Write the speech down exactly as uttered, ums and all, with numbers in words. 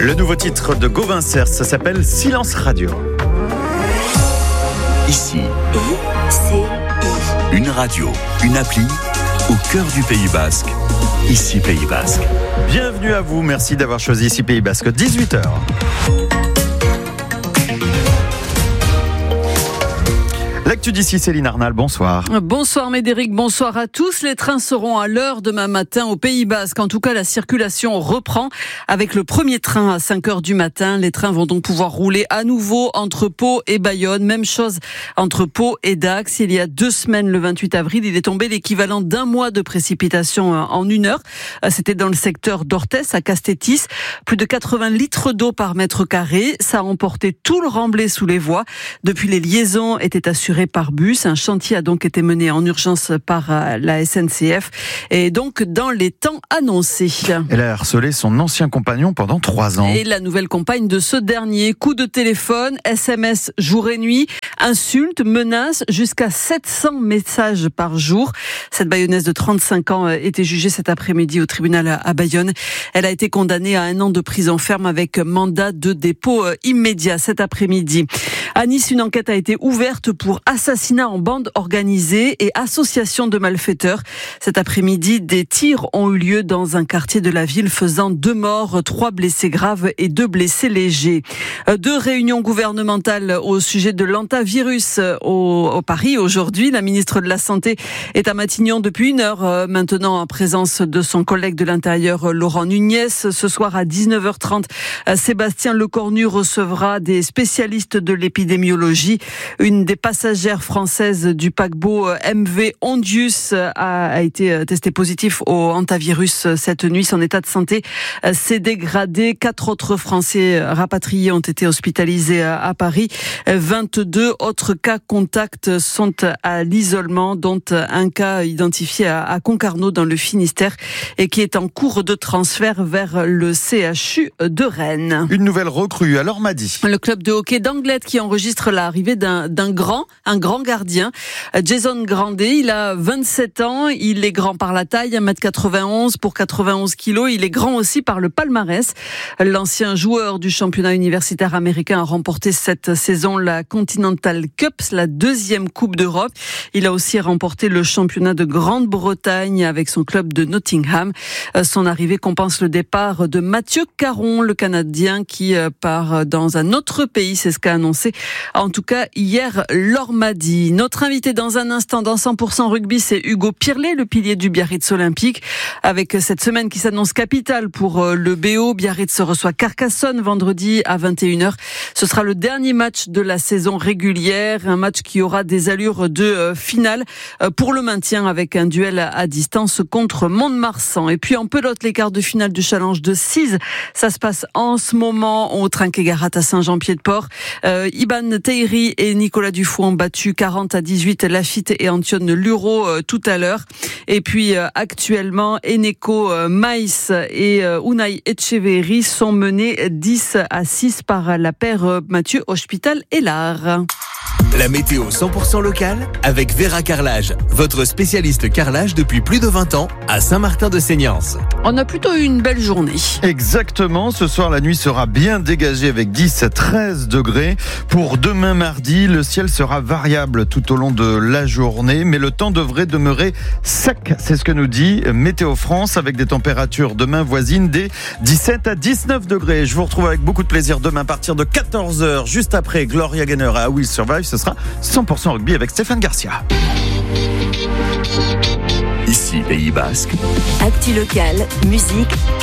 Le nouveau titre de Gauvin Cers, ça s'appelle Silence Radio. Ici, I C I. une radio, une appli au cœur du Pays Basque. Ici Pays Basque. Bienvenue à vous, merci d'avoir choisi Ici Pays Basque, dix-huit heures. L'actu d'ici, Céline Arnal, bonsoir. Bonsoir Médéric, bonsoir à tous. Les trains seront à l'heure demain matin au Pays Basque. En tout cas, la circulation reprend avec le premier train à cinq heures du matin. Les trains vont donc pouvoir rouler à nouveau entre Pau et Bayonne. Même chose entre Pau et Dax. Il y a deux semaines, le vingt-huit avril, il est tombé l'équivalent d'un mois de précipitation en une heure. C'était dans le secteur d'Orthès, à Castétis. Plus de quatre-vingts litres d'eau par mètre carré. Ça a emporté tout le remblai sous les voies. Depuis, les liaisons étaient assurées par bus. Un chantier a donc été mené en urgence par la S N C F et donc dans les temps annoncés. Elle a harcelé son ancien compagnon pendant trois ans. Et la nouvelle compagne de ce dernier, coup de téléphone, S M S jour et nuit, insultes, menaces, jusqu'à sept cents messages par jour. Cette bayonnaise de trente-cinq ans était jugée cet après-midi au tribunal à Bayonne. Elle a été condamnée à un an de prison ferme avec mandat de dépôt immédiat cet après-midi. À Nice, une enquête a été ouverte pour assassinat en bande organisée et association de malfaiteurs. Cet après-midi, des tirs ont eu lieu dans un quartier de la ville, faisant deux morts, trois blessés graves et deux blessés légers. Deux réunions gouvernementales au sujet de l'hantavirus au, au Paris aujourd'hui. La ministre de la Santé est à Matignon depuis une heure maintenant en présence de son collègue de l'Intérieur, Laurent Nunez. Ce soir à dix-neuf heures trente, Sébastien Lecornu recevra des spécialistes de l'épidémiologie. Une des passagères françaises du paquebot M V Ondius a, a été testée positive au hantavirus cette nuit. Son état de santé s'est dégradé. Quatre autres Français rapatriés ont été hospitalisés à Paris. vingt-deux autres cas contacts sont à l'isolement, dont un cas identifié à Concarneau dans le Finistère et qui est en cours de transfert vers le C H U de Rennes. Une nouvelle recrue à l'Ormadi. Le club de hockey d'Anglet qui enregistre l'arrivée d'un, d'un grand, un grand gardien, Jason Grandet. Il a vingt-sept ans, il est grand par la taille, un mètre quatre-vingt-onze pour quatre-vingt-onze kilos. Il est grand aussi par le palmarès. L'ancien joueur du championnat universitaire américain a remporté cette saison la Continental Cup, la deuxième Coupe d'Europe. Il a aussi remporté le championnat de Grande-Bretagne avec son club de Nottingham. Son arrivée compense le départ de Mathieu Caron, le Canadien qui part dans un autre pays, c'est ce qu'a annoncé en tout cas hier l'Ormadi. Notre invité dans un instant dans cent pour cent rugby, c'est Hugo Pirlet, le pilier du Biarritz Olympique. Avec cette semaine qui s'annonce capitale pour le B O, Biarritz reçoit Carcassonne vendredi à vingt et une heures. Ce sera le dernier match de la saison régulière, un match qui aura des allures de finale pour le maintien avec un duel à distance contre Mont-de-Marsan. Et puis en pelote, les quarts de finale du Challenge de Cise, ça se passe en ce moment au Trinquet-Garat à Saint-Jean-Pied-de-Port. Euh, Iban Teiri et Nicolas Dufour ont battu quarante à dix-huit Lafitte et Antione Luro euh, tout à l'heure. Et puis euh, actuellement, Eneko euh, Maïs et euh, Unai Echeverri sont menés dix à six par la paire euh, Mathieu Hospital et Lard. La météo cent pour cent locale avec Vera Carrelage, votre spécialiste carrelage depuis plus de vingt ans à Saint-Martin-de-Seignances. On a plutôt eu une belle journée. Exactement, ce soir la nuit sera bien dégagée avec dix à treize degrés. Pour demain mardi, le ciel sera variable tout au long de la journée, mais le temps devrait demeurer sec. C'est ce que nous dit Météo France avec des températures demain voisines des dix-sept à dix-neuf degrés. Je vous retrouve avec beaucoup de plaisir demain à partir de quatorze heures, juste après Gloria Gaynor à I Will Survive. Ce sera cent pour cent rugby avec Stéphane Garcia. Ici Pays Basque. Actu locale, musique